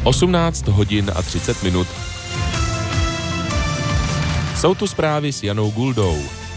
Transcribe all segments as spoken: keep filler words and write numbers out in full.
osmnáct hodin a třicet minut. Jsou tu zprávy s Janou Guldou.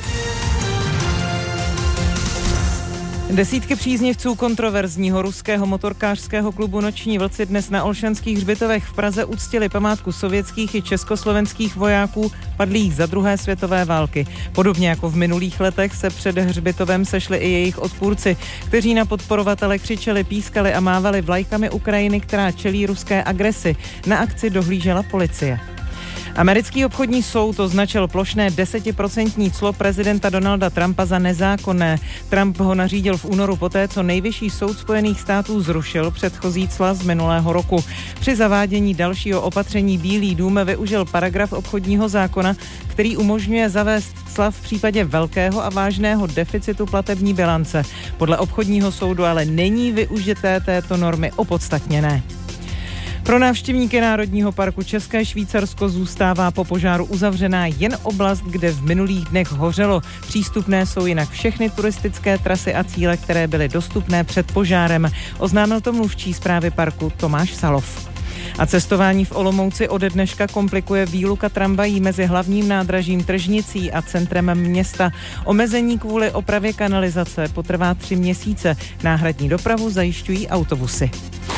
Desítky příznivců kontroverzního ruského motorkářského klubu Noční vlci dnes na Olšanských hřbitovech v Praze uctili památku sovětských i československých vojáků padlých za druhé světové války. Podobně jako v minulých letech se před hřbitovem sešli i jejich odpůrci, kteří na podporovatele křičeli, pískali a mávali vlajkami Ukrajiny, která čelí ruské agresi. Na akci dohlížela policie. Americký obchodní soud označil plošné desetiprocentní clo prezidenta Donalda Trumpa za nezákonné. Trump ho nařídil v únoru poté, co nejvyšší soud Spojených států zrušil předchozí cla z minulého roku. Při zavádění dalšího opatření Bílý dům využil paragraf obchodního zákona, který umožňuje zavést cla v případě velkého a vážného deficitu platební bilance. Podle obchodního soudu ale není využité této normy opodstatněné. Pro návštěvníky Národního parku České Švýcarsko zůstává po požáru uzavřená jen oblast, kde v minulých dnech hořelo. Přístupné jsou jinak všechny turistické trasy a cíle, které byly dostupné před požárem. Oznámil to mluvčí správy parku Tomáš Salov. A cestování v Olomouci ode dneška komplikuje výluka tramvají mezi hlavním nádražím Tržnicí a centrem města. Omezení kvůli opravě kanalizace potrvá tři měsíce. Náhradní dopravu zajišťují autobusy.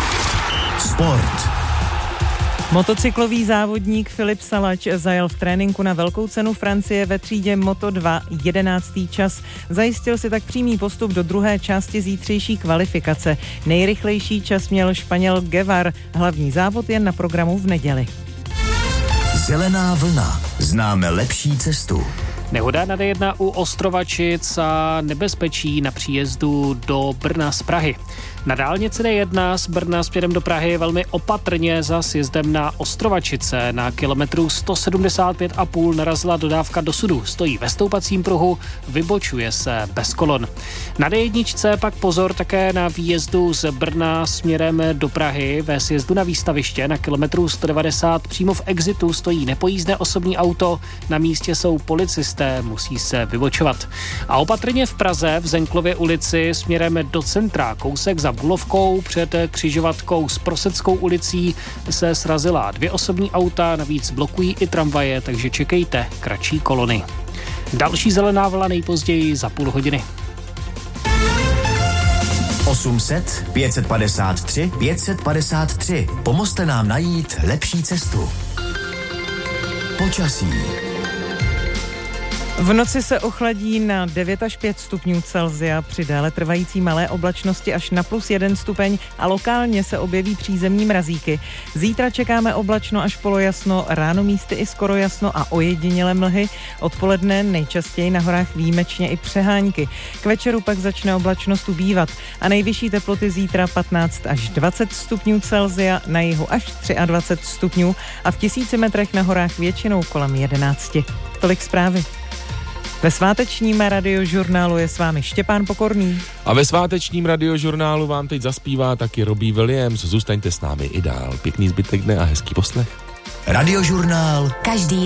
Sport. Motocyklový závodník Filip Salač zajel v tréninku na velkou cenu Francie ve třídě Moto dva jedenáctý čas. Zajistil si tak přímý postup do druhé části zítřejší kvalifikace. Nejrychlejší čas měl Španěl Guevar. Hlavní závod je na programu v neděli. Zelená vlna. Známe lepší cestu. Nehoda na D jedna u Ostrovačic a nebezpečí na příjezdu do Brna z Prahy. Na dálnici D jedna z Brna směrem do Prahy velmi opatrně za sjezdem na Ostrovačice. Na kilometru sto sedmdesát pět a půl narazila dodávka do sudu. Stojí ve stoupacím pruhu, vybočuje se bez kolon. Na D jedna pak pozor také na výjezdu z Brna směrem do Prahy. Ve sjezdu na výstaviště na kilometru sto devadesát přímo v exitu stojí nepojízdné osobní auto. Na místě jsou policisté, musí se vybočovat. A opatrně v Praze v Zenklově ulici směrem do centra, kousek za Bulovkou před křižovatkou s Proseckou ulicí se srazila dvě osobní auta, navíc blokují i tramvaje, takže čekejte kratší kolony. Další zelená vlna nejpozději za půl hodiny. osm set pět padesát tři pět padesát tři. Pomozte nám najít lepší cestu. Počasí. V noci se ochladí na devět až pět stupňů Celsia při déle trvající malé oblačnosti až na plus jeden stupeň a lokálně se objeví přízemní mrazíky. Zítra čekáme oblačno až polojasno, ráno místy i skoro jasno a ojedinělé mlhy. Odpoledne nejčastěji na horách výjimečně i přehánky. K večeru pak začne oblačnost ubývat a nejvyšší teploty zítra patnáct až dvacet stupňů Celsia, na jihu až dvacet tři stupňů a v tisíci metrech na horách většinou kolem jedenácti. Tolik zprávy. Ve svátečním radiožurnálu je s vámi Štěpán Pokorný. A ve svátečním radiožurnálu vám teď zaspívá taky Robbie Williams. Zůstaňte s námi i dál. Pěkný zbytek dne a hezký poslech. Radiožurnál. Každý